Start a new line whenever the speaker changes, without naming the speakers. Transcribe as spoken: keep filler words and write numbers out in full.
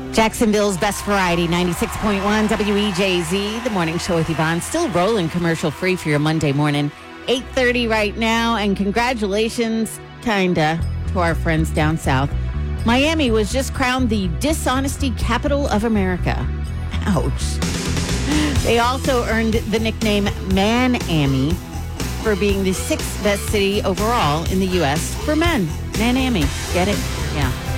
Jacksonville's Best Variety, ninety-six point one W E J Z. The morning show with Yvonne. Still rolling commercial free for your Monday morning. eight thirty right now. And congratulations, kinda, to our friends down south. Miami was just crowned the dishonesty capital of America. Ouch. They also earned the nickname Man-Amy for being the sixth best city overall in the U S for men. Man-Amy. Get it? Yeah.